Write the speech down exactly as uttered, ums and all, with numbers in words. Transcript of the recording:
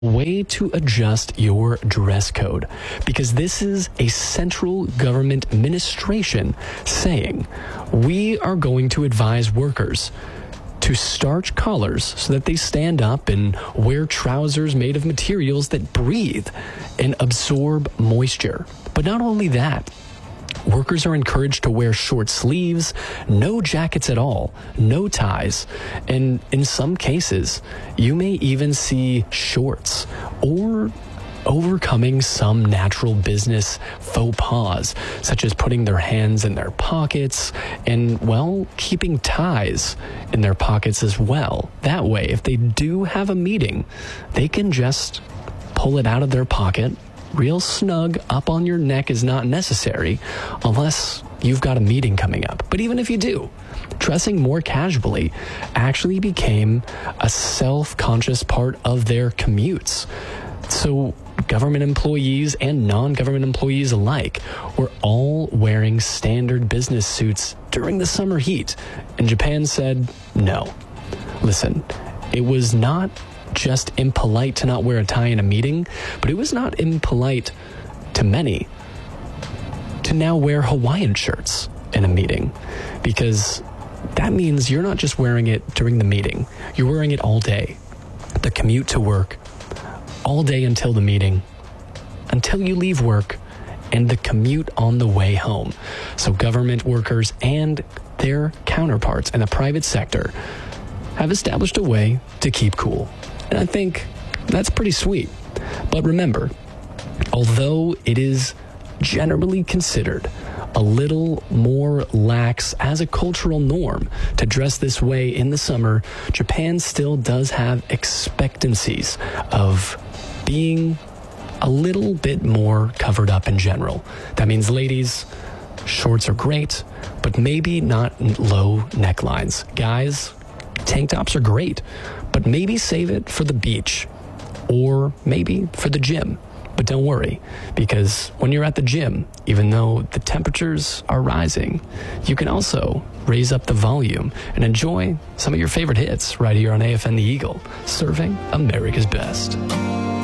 way to adjust your dress code, because this is a central government administration saying we are going to advise workers to starch collars so that they stand up and wear trousers made of materials that breathe and absorb moisture. But not only that, workers are encouraged to wear short sleeves, no jackets at all, no ties, and in some cases, you may even see shorts or overcoming some natural business faux pas, such as putting their hands in their pockets and, well, keeping ties in their pockets as well. That way, if they do have a meeting, they can just pull it out of their pocket. Real snug up on your neck is not necessary unless you've got a meeting coming up. But even if you do, dressing more casually actually became a self-conscious part of their commutes. So government employees and non-government employees alike were all wearing standard business suits during the summer heat. And Japan said, no. Listen, it was not just impolite to not wear a tie in a meeting, but it was not impolite to many to now wear Hawaiian shirts in a meeting, because that means you're not just wearing it during the meeting, you're wearing it all day. The commute to work, all day until the meeting, until you leave work, and the commute on the way home. So government workers and their counterparts in the private sector have established a way to keep cool. And I think that's pretty sweet. But remember, although it is generally considered a little more lax as a cultural norm to dress this way in the summer, Japan still does have expectancies of being a little bit more covered up in general. That means, ladies, shorts are great, but maybe not low necklines. Guys, tank tops are great, but maybe save it for the beach or maybe for the gym. But don't worry, because when you're at the gym, even though the temperatures are rising, you can also raise up the volume and enjoy some of your favorite hits right here on A F N The Eagle, serving America's best.